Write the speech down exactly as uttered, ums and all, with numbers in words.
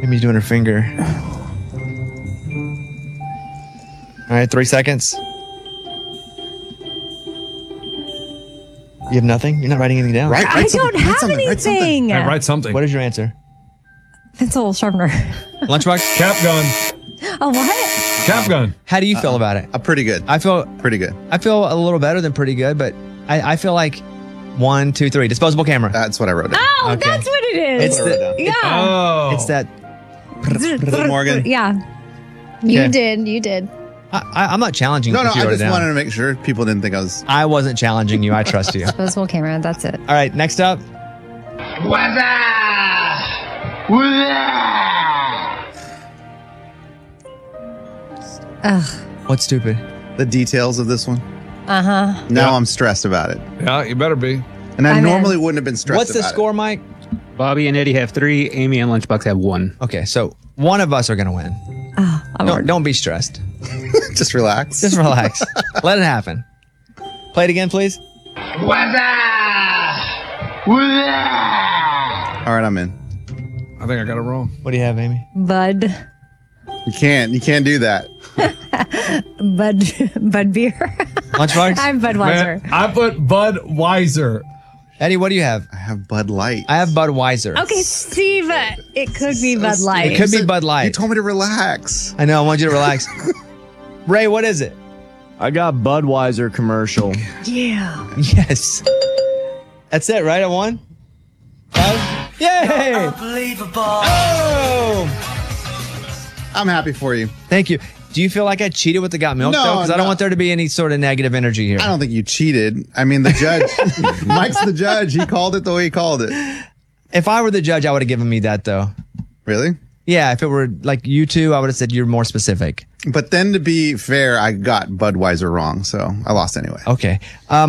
Amy's doing her finger. All right, three seconds. You have nothing? You're not writing anything down? Right, I don't have anything. Hey, write something. What is your answer? Pencil sharpener. Lunchbox? Cap gun. A what? Cap gun. How do you feel about it? Uh, pretty good. I feel Pretty good. I feel a little better than pretty good, but I, I feel like one, two, three. Disposable camera. That's what I wrote down. Oh, Okay. that's what it is. It's the, yeah. Oh. it's that. Morgan. Yeah. You Okay. did. You did. I, I, I'm not challenging No, you no, if you I wrote it just down. wanted to make sure people didn't think I was. I wasn't challenging you. I trust you. All Disposable camera. That's it. right, next up. Ugh. What's stupid? The details of this one. Uh huh. Now Yeah. I'm stressed about it. Yeah, you better be. And I I'm in. normally wouldn't have been stressed What's the about score, Mike? Bobby and Eddie have three. Amy and Lunchbox have one. Okay, so one of us are going to win. Oh, I'm Don't, don't be stressed. it. Just relax. Just relax. Let it happen. Play it again, please. All right, I'm in. I think I got it wrong. What do you have, Amy? Bud. You can't. You can't do that. Bud. Bud beer. Lunchbox? I'm Budweiser. Man, I put Budweiser. Eddie, what do you have? I have Bud Light. I have Budweiser. Okay, Steve. It could be Bud Light. It could be said- Bud Light. You told me to relax. I know. I want you to relax. Ray, what is it? I got Budweiser commercial. Yeah. Yes. That's it, right? I won? Five? Yay! Unbelievable. Oh! I'm happy for you. Thank you. Do you feel like I cheated with the got milk, No, though? Because I don't no. want there to be any sort of negative energy here. I don't think you cheated. I mean, the judge, Mike's the judge. He called it the way he called it. If I were the judge, I would have given me that, though. Really? Yeah, if it were like you two, I would have said you're more specific. But then to be fair, I got Budweiser wrong, so I lost anyway. Okay. Um,